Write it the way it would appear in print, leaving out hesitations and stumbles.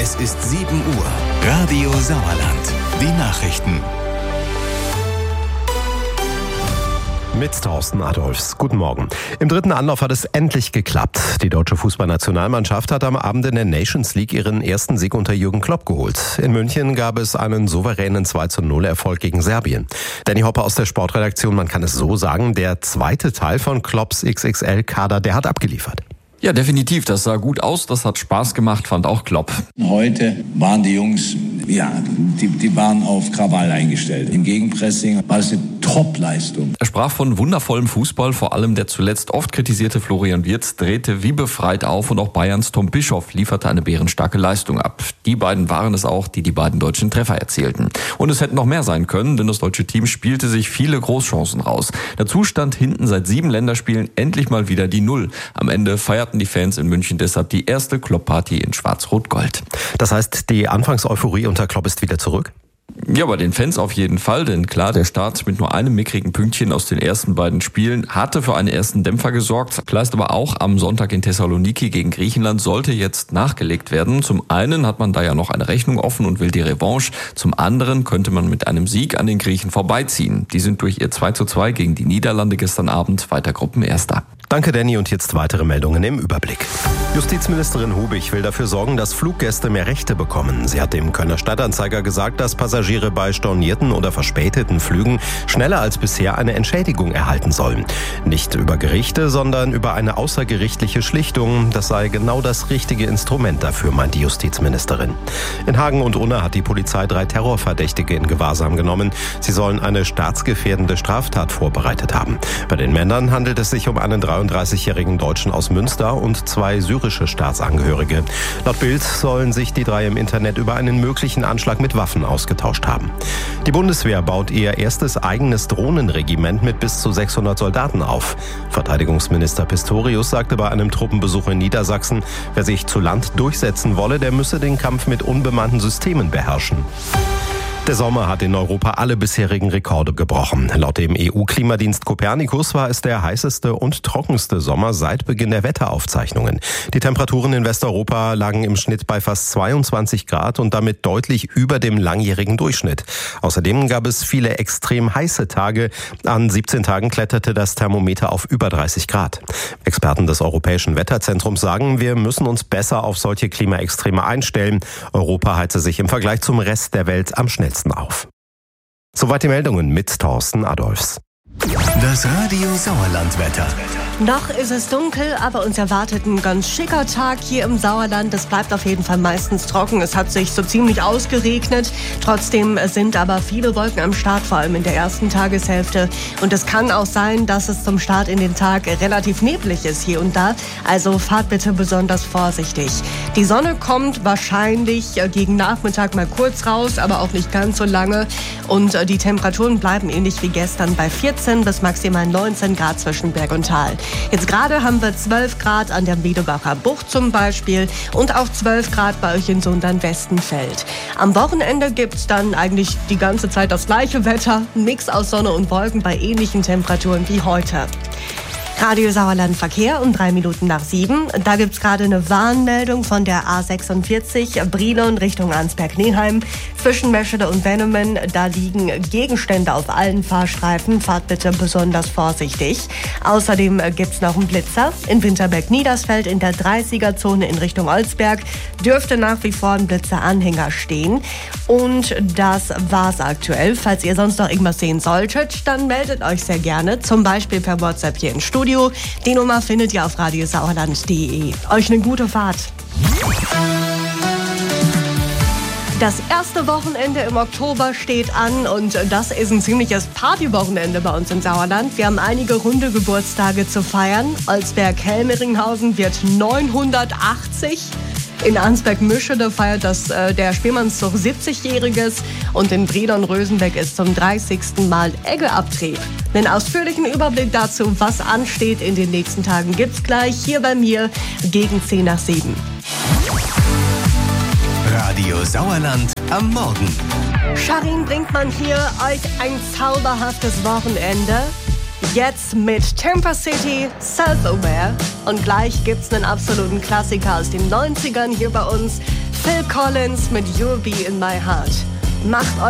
Es ist 7 Uhr. Radio Sauerland. Die Nachrichten. Mit Thorsten Adolfs. Guten Morgen. Im dritten Anlauf hat es endlich geklappt. Die deutsche Fußballnationalmannschaft hat am Abend in der Nations League ihren ersten Sieg unter Jürgen Klopp geholt. In München gab es einen souveränen 2:0 Erfolg gegen Serbien. Danny Hopper aus der Sportredaktion, man kann es so sagen, der zweite Teil von Klopps XXL-Kader, der hat abgeliefert. Ja, definitiv. Das sah gut aus. Das hat Spaß gemacht, fand auch Klopp. Heute waren die Jungs, die waren auf Krawall eingestellt. Im Gegenpressing war es eine Top-Leistung. Er sprach von wundervollem Fußball. Vor allem der zuletzt oft kritisierte Florian Wirtz drehte wie befreit auf und auch Bayerns Tom Bischoff lieferte eine bärenstarke Leistung ab. Die beiden waren es auch, die beiden deutschen Treffer erzielten. Und es hätten noch mehr sein können, denn das deutsche Team spielte sich viele Großchancen raus. Dazu stand hinten seit 7 Länderspielen endlich mal wieder die Null. Am Ende feierten die Fans in München deshalb die erste Klopp-Party in Schwarz-Rot-Gold. Das heißt, die Anfangseuphorie unter Klopp ist wieder zurück? Ja, bei den Fans auf jeden Fall, denn klar, der Start mit nur einem mickrigen Pünktchen aus den ersten beiden Spielen hatte für einen ersten Dämpfer gesorgt. Klar ist aber auch, am Sonntag in Thessaloniki gegen Griechenland sollte jetzt nachgelegt werden. Zum einen hat man da ja noch eine Rechnung offen und will die Revanche. Zum anderen könnte man mit einem Sieg an den Griechen vorbeiziehen. Die sind durch ihr 2:2 gegen die Niederlande gestern Abend weiter Gruppenerster. Danke, Danny. Und jetzt weitere Meldungen im Überblick. Justizministerin Hubig will dafür sorgen, dass Fluggäste mehr Rechte bekommen. Sie hat dem Kölner Stadtanzeiger gesagt, dass Passagiere bei stornierten oder verspäteten Flügen schneller als bisher eine Entschädigung erhalten sollen. Nicht über Gerichte, sondern über eine außergerichtliche Schlichtung. Das sei genau das richtige Instrument dafür, meint die Justizministerin. In Hagen und Unna hat die Polizei 3 Terrorverdächtige in Gewahrsam genommen. Sie sollen eine staatsgefährdende Straftat vorbereitet haben. Bei den Männern handelt es sich um einen 33-jährigen Deutschen aus Münster und 2 syrische Staatsangehörige. Laut Bild sollen sich die 3 im Internet über einen möglichen Anschlag mit Waffen ausgetauscht haben. Die Bundeswehr baut ihr erstes eigenes Drohnenregiment mit bis zu 600 Soldaten auf. Verteidigungsminister Pistorius sagte bei einem Truppenbesuch in Niedersachsen, wer sich zu Land durchsetzen wolle, der müsse den Kampf mit unbemannten Systemen beherrschen. Der Sommer hat in Europa alle bisherigen Rekorde gebrochen. Laut dem EU-Klimadienst Copernicus war es der heißeste und trockenste Sommer seit Beginn der Wetteraufzeichnungen. Die Temperaturen in Westeuropa lagen im Schnitt bei fast 22 Grad und damit deutlich über dem langjährigen Durchschnitt. Außerdem gab es viele extrem heiße Tage. An 17 Tagen kletterte das Thermometer auf über 30 Grad. Experten des Europäischen Wetterzentrums sagen, wir müssen uns besser auf solche Klimaextreme einstellen. Europa heize sich im Vergleich zum Rest der Welt am schnellsten auf. Soweit die Meldungen mit Thorsten Adolfs. Das Radio Sauerland-Wetter. Noch ist es dunkel, aber uns erwartet ein ganz schicker Tag hier im Sauerland. Es bleibt auf jeden Fall meistens trocken. Es hat sich so ziemlich ausgeregnet. Trotzdem sind aber viele Wolken am Start, vor allem in der ersten Tageshälfte. Und es kann auch sein, dass es zum Start in den Tag relativ neblig ist hier und da. Also fahrt bitte besonders vorsichtig. Die Sonne kommt wahrscheinlich gegen Nachmittag mal kurz raus, aber auch nicht ganz so lange. Und die Temperaturen bleiben ähnlich wie gestern bei 14 bis maximal 19 Grad zwischen Berg und Tal. Jetzt gerade haben wir 12 Grad an der Medobacher Bucht zum Beispiel und auch 12 Grad bei euch in Sundern-Westenfeld. Am Wochenende gibt's dann eigentlich die ganze Zeit das gleiche Wetter. Ein Mix aus Sonne und Wolken bei ähnlichen Temperaturen wie heute. Radio Sauerland Verkehr um 3 Minuten nach 7. Da gibt's gerade eine Warnmeldung von der A46 Brilon Richtung Arnsberg-Neheim. Zwischen Meschede und Wennemen, da liegen Gegenstände auf allen Fahrstreifen. Fahrt bitte besonders vorsichtig. Außerdem gibt's noch einen Blitzer. In Winterberg-Niedersfeld in der 30er-Zone in Richtung Olsberg dürfte nach wie vor ein Blitzeranhänger stehen. Und das war's aktuell. Falls ihr sonst noch irgendwas sehen solltet, dann meldet euch sehr gerne. Zum Beispiel per WhatsApp hier ins Studio. Die Nummer findet ihr auf radiosauerland.de. Euch eine gute Fahrt. Das erste Wochenende im Oktober steht an und das ist ein ziemliches Partywochenende bei uns im Sauerland. Wir haben einige runde Geburtstage zu feiern. Olsberg-Helmeringhausen wird 980. In Arnsberg-Mischede feiert der Spielmannszug 70-Jähriges und in Brilon-Rösenbeck ist zum 30. Mal Eggeabtrieb. Einen ausführlichen Überblick dazu, was ansteht in den nächsten Tagen, gibt's gleich hier bei mir gegen 10 nach 7. Radio Sauerland am Morgen. Sharin Brinkmann hier, euch ein zauberhaftes Wochenende. Jetzt mit Temper City, Self-Aware. Und gleich gibt's einen absoluten Klassiker aus den 90ern hier bei uns. Phil Collins mit You'll Be in My Heart. Macht